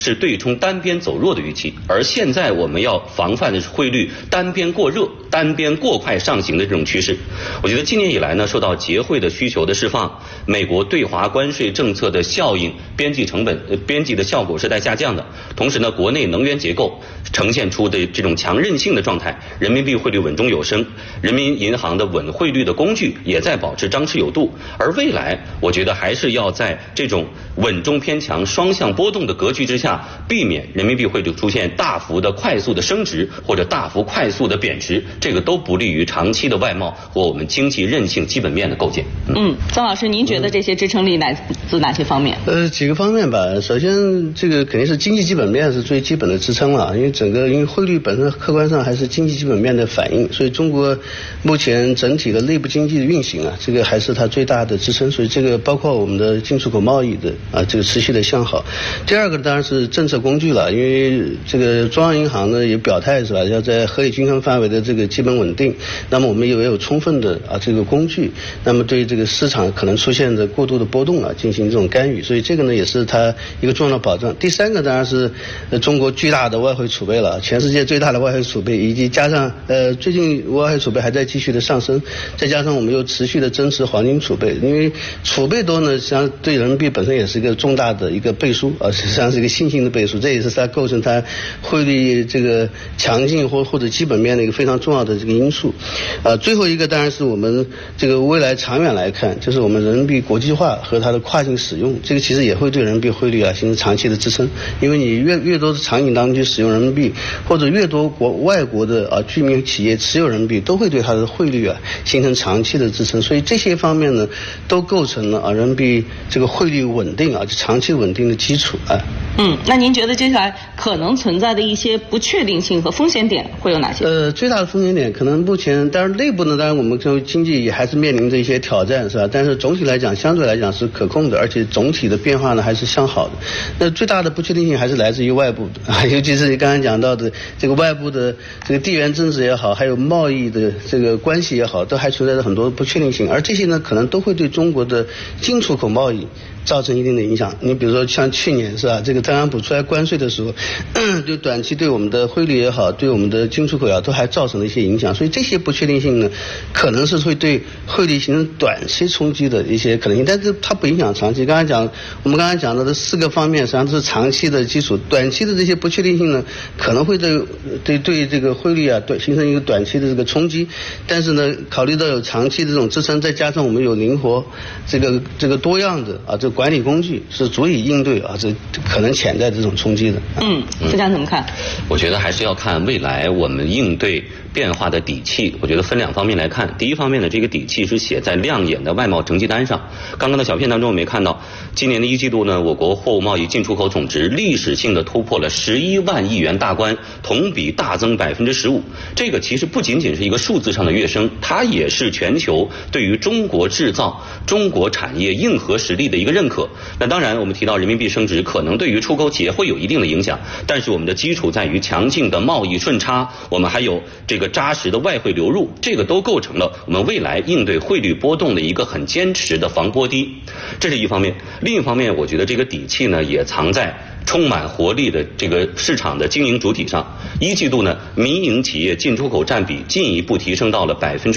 是对冲单边走弱的预期，而现在我们要防范的是汇率单边过热、单边过快上行的这种趋势。我觉得今年以来呢，受到结汇的需求的释放，美国对华关税政策的效应，边际成本边际的效果是在下降的。同时呢，国内能源结构呈现出的这种强韧性的状态，人民币汇率稳中有升，人民银行的稳汇率的工具也在保持张弛有度。而未来，我觉得还是要在这种稳中偏强、双向波动的格局之下，避免人民币汇率出现大幅的快速的升值或者大幅快速的贬值，这个都不利于长期的外贸和我们经济韧性基本面的构建。 曾老师，您觉得这些支撑力来自哪些方面？ 几个方面吧。首先，这个肯定是经济基本面是最基本的支撑了，因为汇率本身客观上还是经济基本面的反应，所以中国目前整体的内部经济的运行啊，这个还是它最大的支撑。所以这个包括我们的进出口贸易的这个持续的向好。第二个当然是政策工具了，因为这个中央银行呢也表态是吧，要在合理均衡范围的这个基本稳定。那么我们也有充分的这个工具，那么对这个市场可能出现的过度的波动进行这种干预，所以这个呢也是它一个重要的保障。第三个当然是中国巨大的外汇储备了，全世界最大的外汇储备，以及加上最近外汇储备还在继续的上升，再加上我们又持续的增持黄金储备，因为储备多呢，实际上对人民币本身也是一个重大的一个背书实际上是一个信心的背书，这也是它构成它汇率这个强劲或者基本面的一个非常重要的这个因素。最后一个当然是我们这个未来长远来看，就是我们人民币国际化和它的跨境使用，这个其实也会对人民币汇率形成长期的支撑，因为你越多的场景当中去使用人民币，或者越多外国的居民企业持有人民币，都会对它的汇率形成长期的支撑。所以这些方面呢，都构成了人民币这个汇率稳定长期稳定的基础那您觉得接下来可能存在的一些不确定性和风险点会有哪些？ 最大的风险点可能目前，当然内部呢，当然我们经济也还是面临着一些挑战，是吧？但是总体来讲，相对来讲是可控的，而且总体的变化呢还是向好的。那最大的不确定性还是来自于外部的尤其是你刚才讲到的这个外部的这个地缘政治也好，还有贸易的这个关系也好，都还存在着很多不确定性，而这些呢可能都会对中国的进出口贸易造成一定的影响。你比如说像去年是吧，这个特朗普出来关税的时候，就短期对我们的汇率也好，对我们的进出口也好，都还造成了一些影响。所以这些不确定性呢，可能是会对汇率形成短期冲击的一些可能性，但是它不影响长期。我们刚才讲到的4个方面，实际上都是长期的基础，短期的这些不确定性呢，可能会对这个汇率形成一个短期的这个冲击。但是呢，考虑到有长期的这种支撑，再加上我们有灵活这个多样的这个管理工具，是足以应对这可能潜在的这种冲击的。 富强怎么看？ 我觉得还是要看未来我们应对变化的底气。我觉得分2方面来看。第一方面呢，这个底气是写在亮眼的外贸成绩单上。刚刚的小片当中我们也看到，今年的1季度呢，我国货物贸易进出口总值历史性的突破了11万亿元大关，同比大增15%。这个其实不仅仅是一个数字上的跃升，它也是全球对于中国制造、中国产业硬核实力的一个认可。那当然我们提到人民币升值可能对于出口企业会有一定的影响，但是我们的基础在于强劲的贸易顺差，我们还有这个扎实的外汇流入，这个都构成了我们未来应对汇率波动的一个很坚实的防波堤。这是一方面。另一方面，我觉得这个底气呢也藏在充满活力的这个市场的经营主体上。1季度呢，民营企业进出口占比进一步提升到了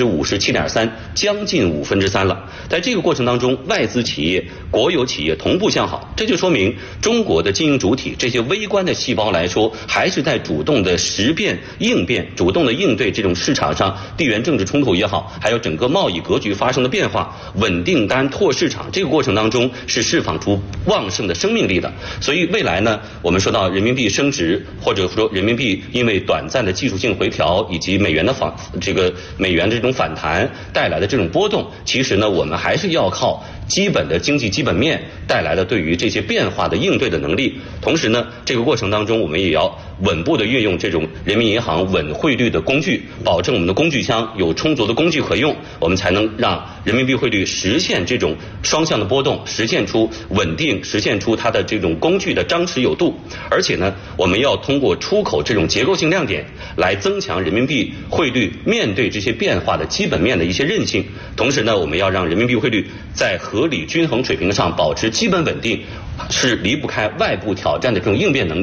57.3%，将近3%了。在这个过程当中，外资企业、国有企业同步向好，这就说明中国的经营主体这些微观的细胞来说，还是在主动的识变应变，主动的应对这种市场上地缘政治冲突也好，还有整个贸易格局发生的变化，稳订单、拓市场，这个过程当中是释放出旺盛的生命力的。所以未来呢，我们说到人民币升值，或者说人民币因为短暂的技术性回调以及美元的这种反弹带来的这种波动，其实呢，我们还是要靠基本的经济基本面带来的对于这些变化的应对的能力。同时呢，这个过程当中我们也要稳步的运用这种人民银行稳汇率的工具，保证我们的工具箱有充足的工具可用，我们才能让人民币汇率实现这种双向的波动，实现出稳定，实现出它的这种工具的张弛有度。而且呢，我们要通过出口这种结构性亮点来增强人民币汇率面对这些变化的基本面的一些韧性。同时呢，我们要让人民币汇率在合合理均衡水平上保持基本稳定，是离不开外部挑战的这种应变能力。